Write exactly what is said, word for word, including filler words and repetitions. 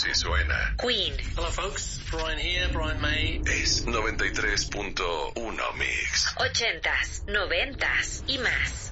Así suena. Queen. Hello folks, Brian here, Brian May. Es noventa y tres punto uno Mix. Ochentas, noventas y más.